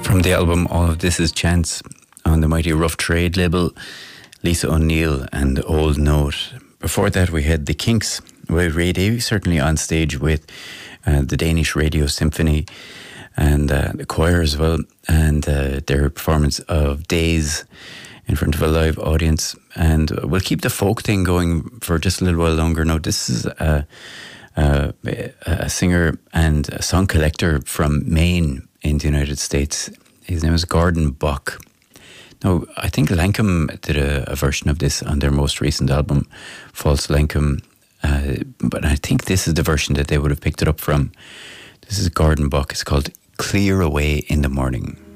From the album All of This Is Chance on the mighty Rough Trade label, Lisa O'Neill and Old Note. Before that we had the Kinks with Ray Davy, certainly on stage with the Danish Radio Symphony and the choir as well, and their performance of Days in front of a live audience. And we'll keep the folk thing going for just a little while longer. Now, this is a singer and a song collector from Maine in the United States. His name is Gordon Buck. Now, I think Lankum did a version of this on their most recent album, False Lankum, but I think this is the version that they would have picked it up from. This is Gordon Buck. It's called Clear Away in the Morning.